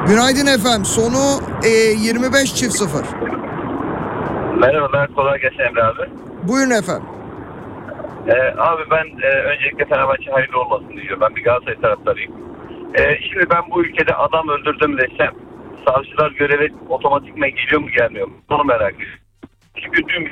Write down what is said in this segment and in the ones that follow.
Günaydın efendim. Sonu 25-0. Merhabalar, kolay gelsin Emre abi. Buyurun efendim. Abi ben öncelikle Fenerbahçe hayırlı olmasın diyor. Ben bir Galatasaray taraftarıyım. Şimdi ben bu ülkede adam öldürdüm desem, savcılar göreve otomatikman geliyor mu gelmiyor mu? Onu merak ediyorum. Çünkü dün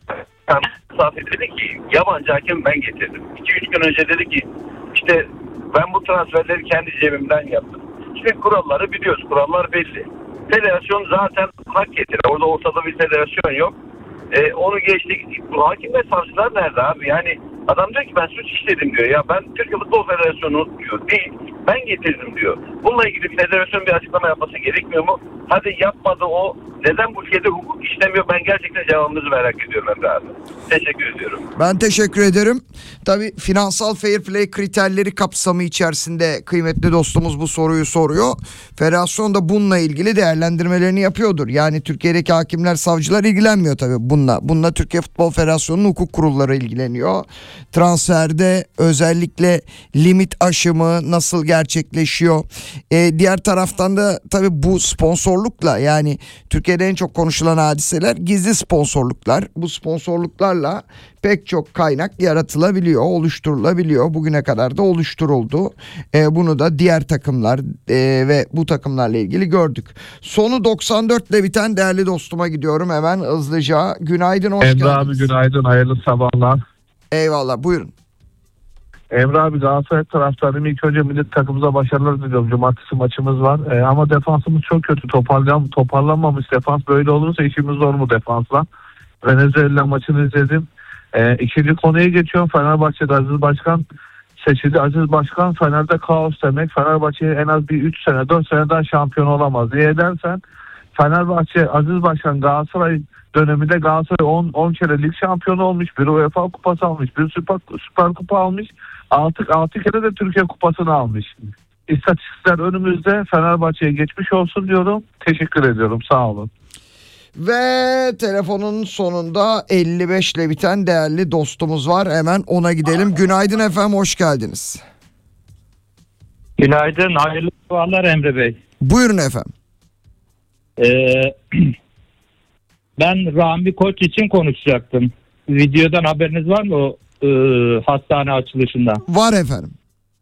Safi dedi ki yabancı hakem ben getirdim. 2-3 gün önce dedi ki işte ben bu transferleri kendi cebimden yaptım. Şimdi kuralları biliyoruz. Kurallar belli. Federasyon zaten hak getirir. Orada ortada bir federasyon yok. Onu geçtik. Bu hakim ve savcılar nerede abi? Yani adam diyor ki ben suç işledim diyor. Ya ben Türkiye Futbol Federasyonu diyor. Değil. Ben getirdim diyor. Bununla ilgili federasyon bir açıklama yapması gerekmiyor mu? Hadi yapmadı o. Neden bu ülkede hukuk işlemiyor? Ben gerçekten cevabınızı merak ediyorum Emre abi. Teşekkür ediyorum. Ben teşekkür ederim. Tabii finansal fair play kriterleri kapsamı içerisinde kıymetli dostumuz bu soruyu soruyor. Federasyon da bununla ilgili değerlendirmelerini yapıyordur. Yani Türkiye'deki hakimler, savcılar ilgilenmiyor tabii bununla. Bununla Türkiye Futbol Federasyonu'nun hukuk kurulları ilgileniyor. Transferde özellikle limit aşımı nasıl gerçekleşiyor? Diğer taraftan da tabii bu sponsorlukla, yani Türkiye'de en çok konuşulan hadiseler gizli sponsorluklar. Bu sponsorluklarla pek çok kaynak yaratılabiliyor, oluşturulabiliyor. Bugüne kadar da oluşturuldu. Bunu da diğer takımlar ve bu takımlarla ilgili gördük. Sonu 94 ile biten değerli dostuma gidiyorum hemen hızlıca. Günaydın, hoş geldiniz. Emre abi günaydın, hayırlı sabahlar. Eyvallah, buyurun. Emre abi Galatasaray taraftarıyım. İlk önce milli takımımıza başarılar diliyorum. Cumartesi maçımız var. Ama defansımız çok kötü. Toparlanmamış defans. Böyle olursa işimiz zor bu defansla. Venezuela maçını izledim. İkinci konuya geçiyorum. Fenerbahçe'de Aziz Başkan seçildi. Aziz Başkan Fener'de kaos demek. Fenerbahçe en az bir 3 sene 4 seneden şampiyon olamaz. Niye dersen Fenerbahçe Aziz Başkan Galatasaray döneminde Galatasaray 10 kere lig şampiyonu olmuş, bir UEFA kupası almış, bir süper kupa almış, 6 kere de Türkiye kupasını almış. İstatistikler önümüzde. Fenerbahçe'ye geçmiş olsun diyorum. Teşekkür ediyorum. Sağ olun. Ve telefonun sonunda 55 ile biten değerli dostumuz var. Hemen ona gidelim. Günaydın efendim, hoş geldiniz. Günaydın, hayırlı sabahlar Emre Bey. Buyurun efendim. Ben Rahmi Koç için konuşacaktım. Videodan haberiniz var mı o hastane açılışında? Var efendim.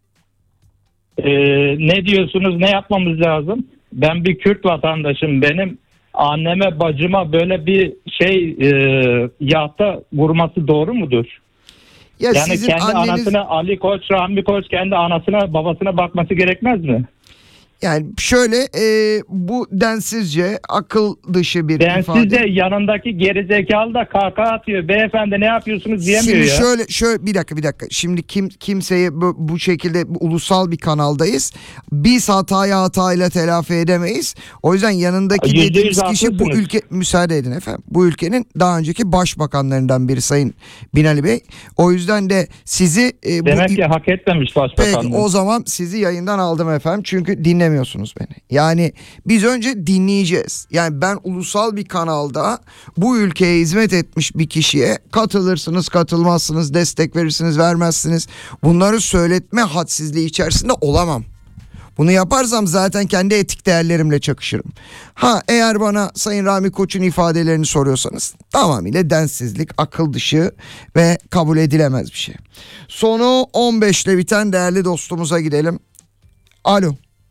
Ne diyorsunuz, ne yapmamız lazım? Ben bir Kürt vatandaşım. Benim anneme, bacıma böyle bir yahta vurması doğru mudur? Ya yani kendi anasına, Ali Koç, Rahmi Koç kendi anasına, babasına bakması gerekmez mi? Yani şöyle bu densizce, akıl dışı bir ifade. Densizce yanındaki gerizekalı da kahkaha atıyor. Beyefendi ne yapıyorsunuz diyemiyor şimdi ya. Şöyle bir dakika. Şimdi kimseye bu şekilde ulusal bir kanaldayız. Biz hatayla telafi edemeyiz. O yüzden yanındaki dediğimiz kişi bu ülke, müsaade edin efendim, bu ülkenin daha önceki başbakanlarından biri Sayın Binali Bey. O yüzden de sizi demek ki hak etmemiş başbakanlığı. Peki o zaman sizi yayından aldım efendim. Çünkü dinlemiyorsunuz beni. Yani biz önce dinleyeceğiz. Yani ben ulusal bir kanalda bu ülkeye hizmet etmiş bir kişiye katılırsınız, katılmazsınız, destek verirsiniz, vermezsiniz. Bunları söyletme hadsizliği içerisinde olamam. Bunu yaparsam zaten kendi etik değerlerimle çakışırım. Eğer bana Sayın Rahmi Koç'un ifadelerini soruyorsanız tamamıyla densizlik, akıl dışı ve kabul edilemez bir şey. Sonu 15 ile biten değerli dostumuza gidelim. Alo.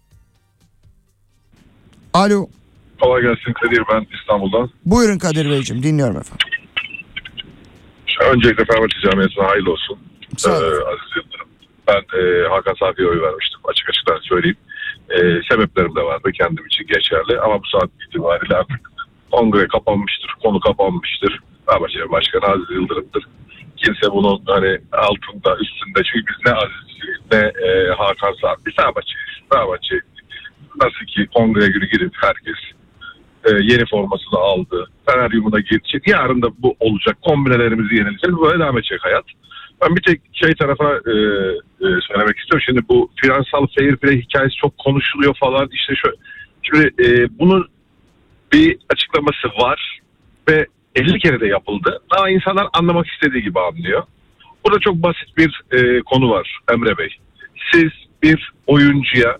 Kolay gelsin Kadir, ben İstanbul'dan. Buyurun Kadir Beyciğim, dinliyorum efendim. Öncelikle Fenerbahçe Camiası'na hayırlı olsun. Sağ olun. Aziz Yıldırım. Ben Hakan Safi'ye oy vermiştim, açıktan söyleyeyim. Sebeplerim de vardı, kendim için geçerli. Ama bu saat itibariyle artık kongre kapanmıştır, konu kapanmıştır. Fenerbahçe Başkanı Aziz Yıldırım'dır. Kimse bunun altında, üstünde, çünkü biz ne Aziz ne Hakan Safi, Fenerbahçe nasıl ki kongre günü girip herkes yeni formasını aldı, Feneryum'una geçecek. Yarın da bu olacak. Kombinelerimizi yenileceğiz. Böyle devam edecek hayat. Ben bir tek tarafına söylemek istiyorum. Şimdi bu finansal fair play hikayesi çok konuşuluyor falan. İşte şimdi bunun bir açıklaması var ve 50 kere de yapıldı. Ama insanlar anlamak istediği gibi anlıyor. Burada çok basit bir konu var Emre Bey. Siz bir oyuncuya